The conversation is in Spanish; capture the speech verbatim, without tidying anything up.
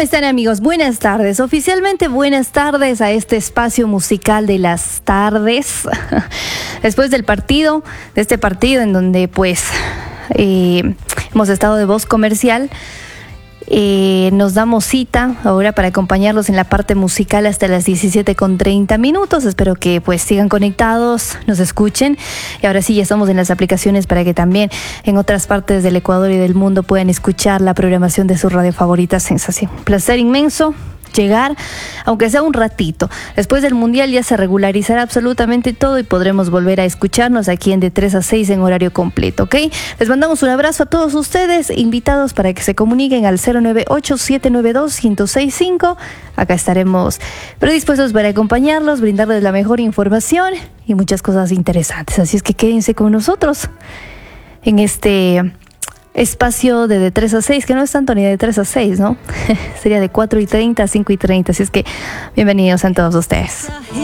están, amigos? Buenas tardes. Oficialmente buenas tardes a este espacio musical de las tardes. Después del partido, de este partido en donde pues eh, hemos estado de voz comercial, eh, nos damos cita ahora para acompañarlos en la parte musical hasta las diecisiete con treinta minutos. Espero que pues sigan conectados, nos escuchen. Y ahora sí, ya estamos en las aplicaciones para que también en otras partes del Ecuador y del mundo puedan escuchar la programación de su radio favorita Sensación. Un placer inmenso llegar, aunque sea un ratito. Después del Mundial ya se regularizará absolutamente todo y podremos volver a escucharnos aquí en de tres a seis en horario completo, ¿ok? Les mandamos un abrazo a todos ustedes, invitados para que se comuniquen al cero nueve ocho, siete nueve dos, uno cero seis cinco. Acá estaremos predispuestos para acompañarlos, brindarles la mejor información y muchas cosas interesantes. Así es que quédense con nosotros en este espacio de de tres a seis, que no es tanto ni de tres a seis, ¿no? Sería de cuatro y treinta a cinco y treinta, así es que bienvenidos a todos ustedes.